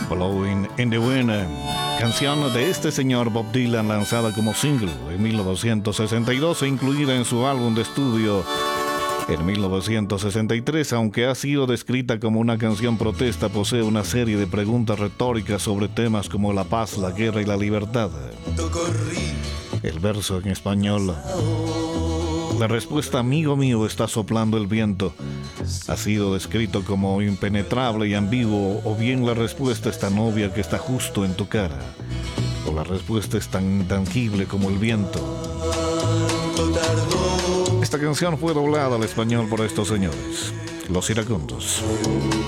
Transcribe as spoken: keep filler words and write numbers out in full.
Blowing in the Wind, canción de este señor Bob Dylan, lanzada como single en mil novecientos sesenta y dos e incluida en su álbum de estudio en mil novecientos sesenta y tres. Aunque ha sido descrita como una canción protesta, posee una serie de preguntas retóricas sobre temas como la paz, la guerra y la libertad. El verso en español: la respuesta, amigo mío, está soplando el viento, ha sido descrito como impenetrable y ambiguo, o bien la respuesta es tan obvia que está justo en tu cara, o la respuesta es tan intangible como el viento. Esta canción fue doblada al español por estos señores, Los Iracundos.